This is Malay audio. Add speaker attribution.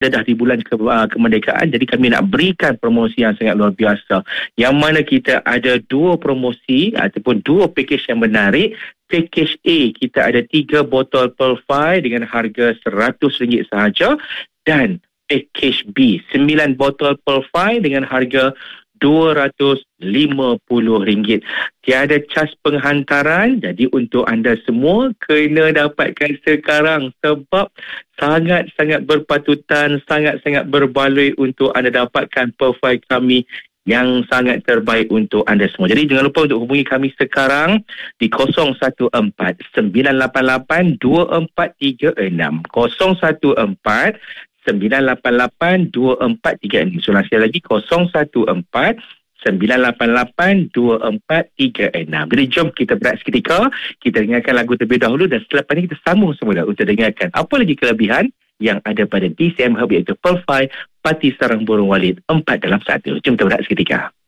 Speaker 1: dah di bulan kemerdekaan, jadi kami nak berikan promosi yang sangat luar biasa, yang mana kita ada 2 promosi ataupun 2 package yang menarik. Package A, kita ada 3 botol Pearl 5 dengan harga RM100 sahaja, dan package B, 9 botol Pearl 5 dengan harga RM250. Tiada cas penghantaran. Jadi untuk anda semua kena dapatkan sekarang, sebab sangat-sangat berpatutan, sangat-sangat berbaloi untuk anda dapatkan Pearl 5 kami yang sangat terbaik untuk anda semua. Jadi jangan lupa untuk hubungi kami sekarang di 014-988-2436. 014-988-2436. Ulang sekali lagi, 014-988-2436. Jadi jom kita berehat seketika, kita dengarkan lagu terlebih dahulu, dan selepas ini kita sambung semula untuk dengarkan apa lagi kelebihan yang ada pada DCM Hub, iaitu Pearl 5 Parti Sarang Burung Walid 4 dalam 1. Jom kita berehat seketika.